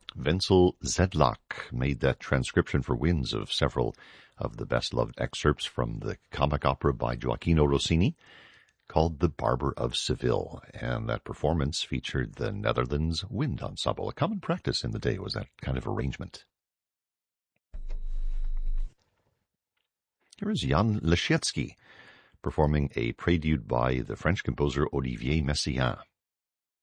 Wenzel Zedlak made that transcription for winds of several of the best-loved excerpts from the comic opera by Gioacchino Rossini called The Barber of Seville, and that performance featured the Netherlands Wind Ensemble. A common practice in the day was that kind of arrangement. Here is Jan Leschetski performing a prelude by the French composer Olivier Messiaen.